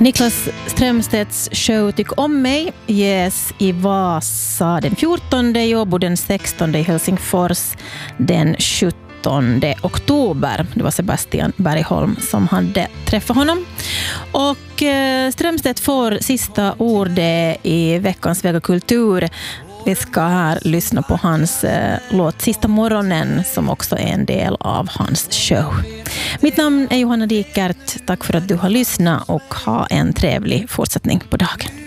Niklas Strömstedts show Tyck om mig ges i Vasa den 14, i Åbo den 16, i Helsingfors den 17 oktober. Det var Sebastian Bergholm som hade träffat honom. Och Strömstedt får sista ordet i veckans Vega Kultur. Vi ska här lyssna på hans låt Sista morgonen som också är en del av hans show. Mitt namn är Johanna Dikert. Tack för att du har lyssnat och ha en trevlig fortsättning på dagen.